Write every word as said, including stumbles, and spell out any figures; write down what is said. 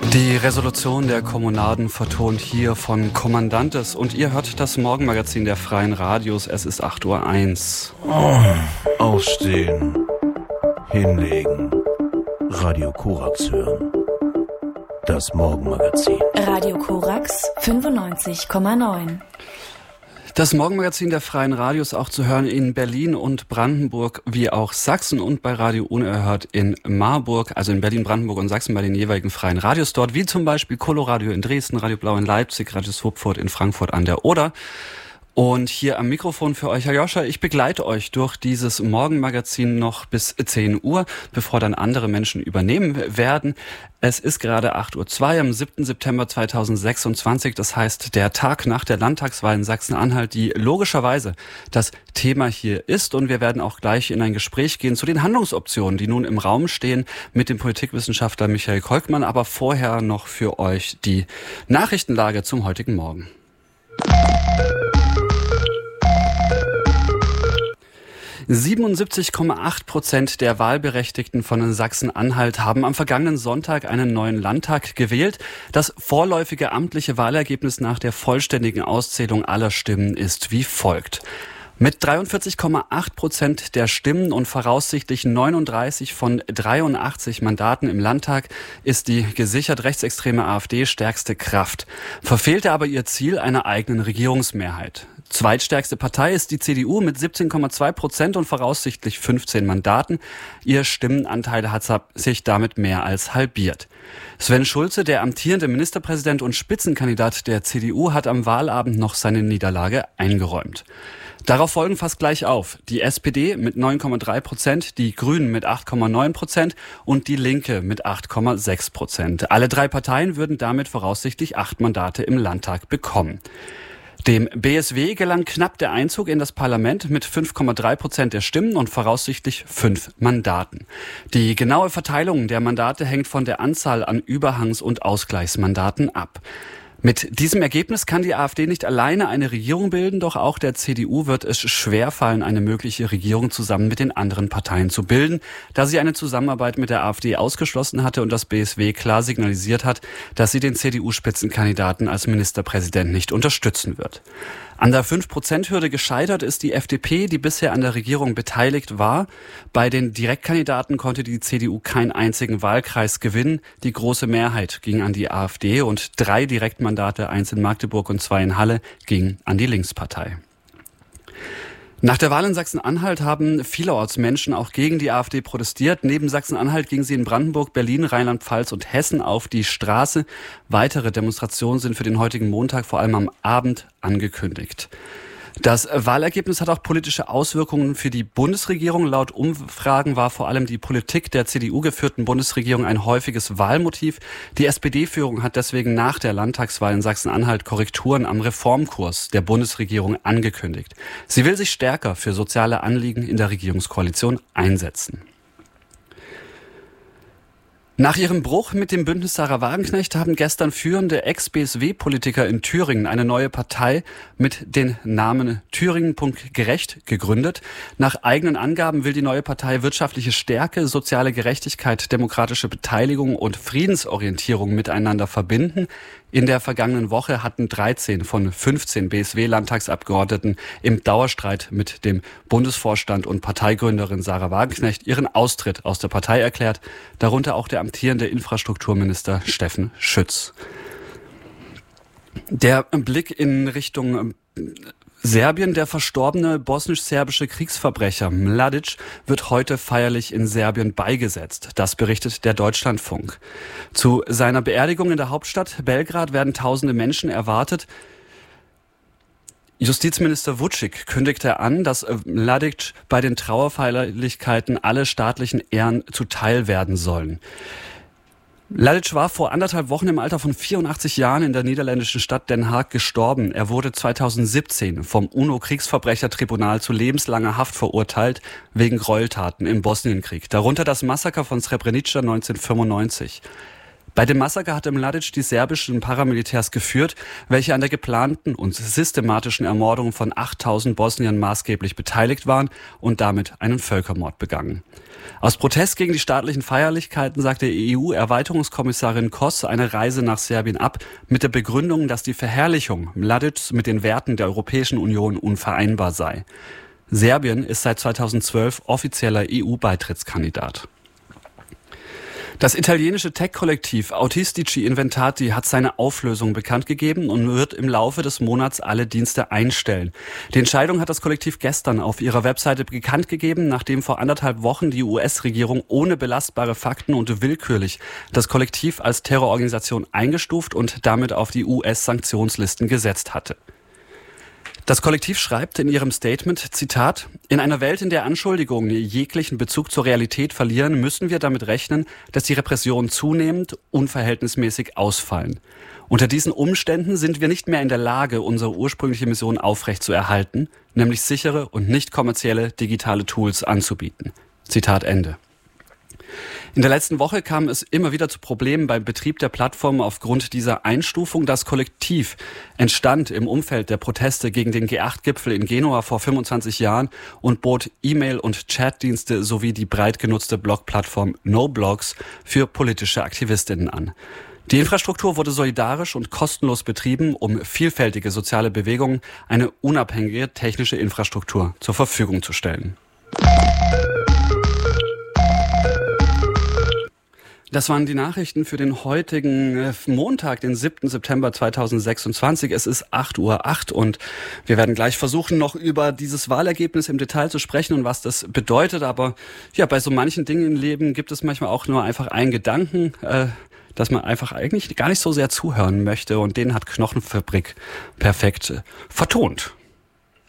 Die Resolution der Kommunaden vertont hier von Kommandantes und ihr hört das Morgenmagazin der Freien Radios. Es ist acht Uhr eins. Oh, aufstehen, hinlegen, Radio Korax hören. Das Morgenmagazin. Radio Korax fünfundneunzig Komma neun. Das Morgenmagazin der Freien Radios auch zu hören in Berlin und Brandenburg wie auch Sachsen und bei Radio Unerhört in Marburg, also in Berlin, Brandenburg und Sachsen bei den jeweiligen Freien Radios dort, wie zum Beispiel Coloradio in Dresden, Radio Blau in Leipzig, Radio Swupfurt in Frankfurt an der Oder. Und hier am Mikrofon für euch, Herr Joscha, ich begleite euch durch dieses Morgenmagazin noch bis zehn Uhr, bevor dann andere Menschen übernehmen werden. Es ist gerade acht Uhr zwei am siebten September zweitausendsechsundzwanzig, das heißt der Tag nach der Landtagswahl in Sachsen-Anhalt, die logischerweise das Thema hier ist. Und wir werden auch gleich in ein Gespräch gehen zu den Handlungsoptionen, die nun im Raum stehen, mit dem Politikwissenschaftler Michael Kolkmann. Aber vorher noch für euch die Nachrichtenlage zum heutigen Morgen. siebenundsiebzig Komma acht Prozent der Wahlberechtigten von Sachsen-Anhalt haben am vergangenen Sonntag einen neuen Landtag gewählt. Das vorläufige amtliche Wahlergebnis nach der vollständigen Auszählung aller Stimmen ist wie folgt. Mit dreiundvierzig Komma acht Prozent der Stimmen und voraussichtlich neununddreißig von dreiundachtzig Mandaten im Landtag ist die gesichert rechtsextreme AfD stärkste Kraft, verfehlte aber ihr Ziel einer eigenen Regierungsmehrheit. Zweitstärkste Partei ist die C D U mit siebzehn Komma zwei Prozent und voraussichtlich fünfzehn Mandaten. Ihr Stimmenanteil hat sich damit mehr als halbiert. Sven Schulze, der amtierende Ministerpräsident und Spitzenkandidat der C D U, hat am Wahlabend noch seine Niederlage eingeräumt. Darauf folgen fast gleich auf die S P D mit neun Komma drei Prozent, die Grünen mit acht Komma neun Prozent und die Linke mit acht Komma sechs Prozent. Alle drei Parteien würden damit voraussichtlich acht Mandate im Landtag bekommen. Dem B S W gelang knapp der Einzug in das Parlament mit fünf Komma drei Prozent der Stimmen und voraussichtlich fünf Mandaten. Die genaue Verteilung der Mandate hängt von der Anzahl an Überhangs- und Ausgleichsmandaten ab. Mit diesem Ergebnis kann die AfD nicht alleine eine Regierung bilden, doch auch der C D U wird es schwerfallen, eine mögliche Regierung zusammen mit den anderen Parteien zu bilden, da sie eine Zusammenarbeit mit der AfD ausgeschlossen hatte und das B S W klar signalisiert hat, dass sie den C D U-Spitzenkandidaten als Ministerpräsident nicht unterstützen wird. An der fünf Prozent Hürde gescheitert ist die F D P, die bisher an der Regierung beteiligt war. Bei den Direktkandidaten konnte die C D U keinen einzigen Wahlkreis gewinnen. Die große Mehrheit ging an die AfD und drei Direktmandate, eins in Magdeburg und zwei in Halle, gingen an die Linkspartei. Nach der Wahl in Sachsen-Anhalt haben vielerorts Menschen auch gegen die AfD protestiert. Neben Sachsen-Anhalt gingen sie in Brandenburg, Berlin, Rheinland-Pfalz und Hessen auf die Straße. Weitere Demonstrationen sind für den heutigen Montag vor allem am Abend angekündigt. Das Wahlergebnis hat auch politische Auswirkungen für die Bundesregierung. Laut Umfragen war vor allem die Politik der C D U-geführten Bundesregierung ein häufiges Wahlmotiv. Die S P D-Führung hat deswegen nach der Landtagswahl in Sachsen-Anhalt Korrekturen am Reformkurs der Bundesregierung angekündigt. Sie will sich stärker für soziale Anliegen in der Regierungskoalition einsetzen. Nach ihrem Bruch mit dem Bündnis Sarah Wagenknecht haben gestern führende Ex-B S W-Politiker in Thüringen eine neue Partei mit dem Namen Thüringen.gerecht gegründet. Nach eigenen Angaben will die neue Partei wirtschaftliche Stärke, soziale Gerechtigkeit, demokratische Beteiligung und Friedensorientierung miteinander verbinden. In der vergangenen Woche hatten dreizehn von fünfzehn B S W-Landtagsabgeordneten im Dauerstreit mit dem Bundesvorstand und Parteigründerin Sarah Wagenknecht ihren Austritt aus der Partei erklärt, darunter auch der amtierende Infrastrukturminister Steffen Schütz. Der Blick in Richtung Serbien. Der verstorbene bosnisch-serbische Kriegsverbrecher Mladic wird heute feierlich in Serbien beigesetzt. Das berichtet der Deutschlandfunk. Zu seiner Beerdigung in der Hauptstadt Belgrad werden tausende Menschen erwartet. Justizminister Vučić kündigte an, dass Mladic bei den Trauerfeierlichkeiten alle staatlichen Ehren zuteil werden sollen. Mladic war vor anderthalb Wochen im Alter von vierundachtzig Jahren in der niederländischen Stadt Den Haag gestorben. Er wurde zweitausendsiebzehn vom UNO-Kriegsverbrechertribunal zu lebenslanger Haft verurteilt wegen Gräueltaten im Bosnienkrieg, darunter das Massaker von Srebrenica neunzehnhundertfünfundneunzig. Bei dem Massaker hatte Mladic die serbischen Paramilitärs geführt, welche an der geplanten und systematischen Ermordung von achttausend Bosniern maßgeblich beteiligt waren und damit einen Völkermord begangen. Aus Protest gegen die staatlichen Feierlichkeiten sagte E U-Erweiterungskommissarin Kos eine Reise nach Serbien ab, mit der Begründung, dass die Verherrlichung Mladics mit den Werten der Europäischen Union unvereinbar sei. Serbien ist seit zweitausendzwölf offizieller E U-Beitrittskandidat. Das italienische Tech-Kollektiv Autistici Inventati hat seine Auflösung bekannt gegeben und wird im Laufe des Monats alle Dienste einstellen. Die Entscheidung hat das Kollektiv gestern auf ihrer Webseite bekannt gegeben, nachdem vor anderthalb Wochen die U S-Regierung ohne belastbare Fakten und willkürlich das Kollektiv als Terrororganisation eingestuft und damit auf die U S-Sanktionslisten gesetzt hatte. Das Kollektiv schreibt in ihrem Statement, Zitat, in einer Welt, in der Anschuldigungen jeglichen Bezug zur Realität verlieren, müssen wir damit rechnen, dass die Repressionen zunehmend unverhältnismäßig ausfallen. Unter diesen Umständen sind wir nicht mehr in der Lage, unsere ursprüngliche Mission aufrechtzuerhalten, nämlich sichere und nicht kommerzielle digitale Tools anzubieten. Zitat Ende. In der letzten Woche kam es immer wieder zu Problemen beim Betrieb der Plattform aufgrund dieser Einstufung. Das Kollektiv entstand im Umfeld der Proteste gegen den G acht Gipfel in Genua vor fünfundzwanzig Jahren und bot E-Mail- und Chatdienste sowie die breit genutzte Blogplattform NoBlogs für politische Aktivistinnen an. Die Infrastruktur wurde solidarisch und kostenlos betrieben, um vielfältige soziale Bewegungen eine unabhängige technische Infrastruktur zur Verfügung zu stellen. Das waren die Nachrichten für den heutigen Montag, den siebten September zweitausendsechsundzwanzig. Es ist acht Uhr acht und wir werden gleich versuchen, noch über dieses Wahlergebnis im Detail zu sprechen und was das bedeutet. Aber ja, bei so manchen Dingen im Leben gibt es manchmal auch nur einfach einen Gedanken, äh, dass man einfach eigentlich gar nicht so sehr zuhören möchte. Und den hat Knochenfabrik perfekt äh, vertont.